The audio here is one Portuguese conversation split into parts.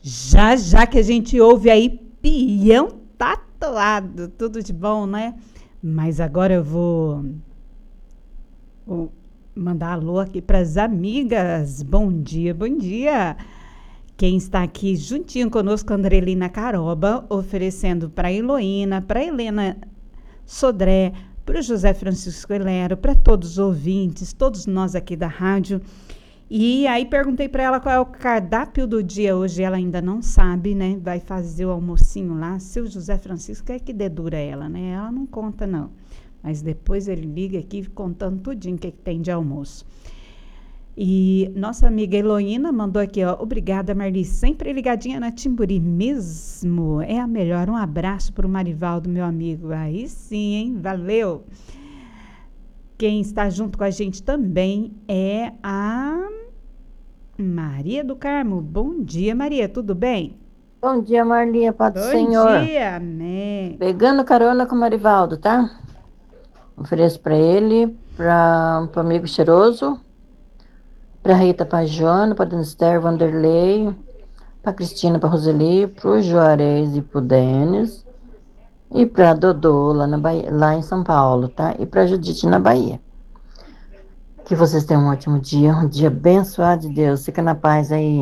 Já já que a gente ouve aí peão tatuado, tudo de bom, né? Mas agora eu vou mandar alô aqui para as amigas. Bom dia, bom dia. Quem está aqui juntinho conosco, Andrelina Caroba, oferecendo para a Heloína, para a Helena Sodré, para o José Francisco Helero, para todos os ouvintes, todos nós aqui da rádio. E aí perguntei para ela qual é o cardápio do dia hoje, ela ainda não sabe, né? Vai fazer o almocinho lá. Seu José Francisco é que dedura ela, né? Ela não conta, não. Mas depois ele liga aqui contando tudinho o que tem de almoço. E nossa amiga Heloína mandou aqui, ó. Obrigada, Marli. Sempre ligadinha na Timburi mesmo. É a melhor. Um abraço para o Marivaldo, meu amigo. Aí sim, hein? Valeu. Quem está junto com a gente também é a Maria do Carmo. Bom dia, Maria. Tudo bem? Bom dia, Marlinha, Paz do Bom Senhor. dia, amém. Pegando carona com o Marivaldo, tá? Ofereço pra ele, para o amigo Cheiroso, pra Rita, pra Joana, pra Danister, Vanderlei, pra Cristina, pra Roseli, pro Juarez e pro Denis, e pra Dodô, lá, na Bahia, lá em São Paulo, tá? E pra Judite, na Bahia. Que vocês tenham um ótimo dia, um dia abençoado de Deus. Fica na paz aí.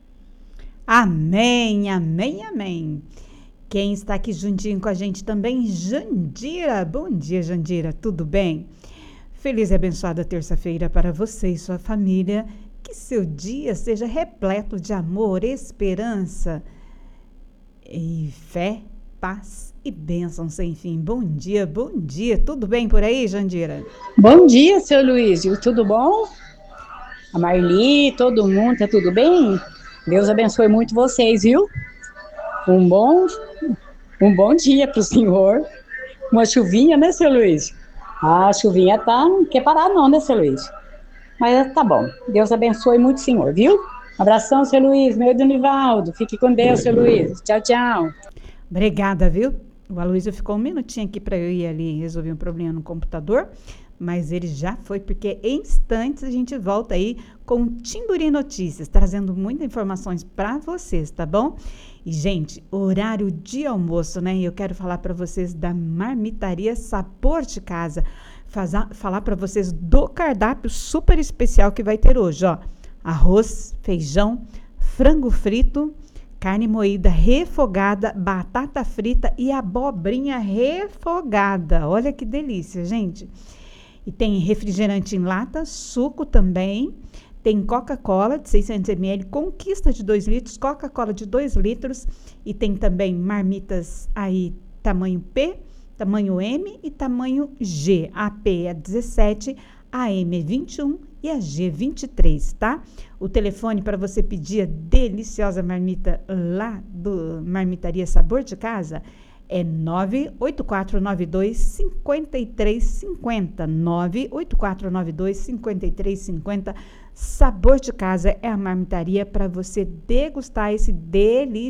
Amém, amém, amém. Quem está aqui juntinho com a gente também, Jandira. Bom dia, Jandira. Tudo bem? Feliz e abençoada terça-feira para você e sua família. Que seu dia seja repleto de amor, esperança e fé, paz e bênção sem fim. Bom dia, bom dia. Tudo bem por aí, Jandira? Bom dia, seu Luísio, tudo bom? A Marli, todo mundo, tá tudo bem? Deus abençoe muito vocês, viu? Um bom, um bom dia pro senhor. Uma chuvinha, né, seu Luísio? A chuvinha tá, não quer parar não, né, seu Luísio? Mas tá bom, Deus abençoe muito o senhor, viu? Abração, seu Luiz, meu Donivaldo. Fique com Deus, seu Luiz. Tchau, tchau. Obrigada, viu? O Aloysio ficou um minutinho aqui para eu ir ali resolver um problema no computador, mas ele já foi, porque em instantes a gente volta aí com o Timburi Notícias, trazendo muitas informações para vocês, tá bom? E, gente, horário de almoço, né? Eu quero falar para vocês da Marmitaria Sabor de Casa, falar para vocês do cardápio super especial que vai ter hoje, ó. Arroz, feijão, frango frito, carne moída refogada, batata frita e abobrinha refogada. Olha que delícia, gente. E tem refrigerante em lata, suco também. Tem Coca-Cola de 600 ml, Conquista de 2 litros, Coca-Cola de 2 litros. E tem também marmitas aí tamanho P, tamanho M e tamanho G. A P é 17, a M é 21 e a G 23, tá? O telefone para você pedir a deliciosa marmita lá do Marmitaria Sabor de Casa é 98492-5350. 98492-5350. Sabor de Casa é a marmitaria para você degustar esse delicioso